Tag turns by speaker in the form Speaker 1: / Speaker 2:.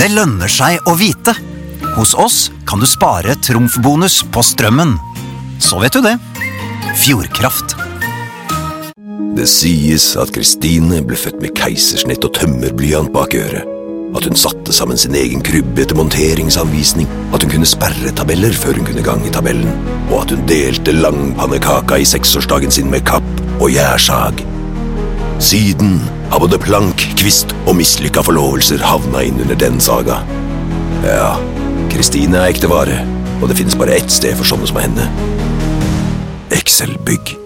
Speaker 1: Det lønner seg å vite. Hos oss kan du spare trumfbonus på strømmen. Så vet du det. Fjordkraft.
Speaker 2: Det sies at Kristine ble født med keisersnitt og tømmerblyant bak øret. At hun satte sammen sin egen krybbe etter monteringsanvisning. At hun kunne sperre tabeller før hun kunne gange tabellen. Og at hun delte langpannekaka i 6-årsdagen sin med kapp og gjærsag. Siden har både plank, kvist og mislykka forlovelser havna inn under den saga. Ja, Kristine er ekte vare, og det finnes bare ett sted for sånne som henne. Excel Bygg.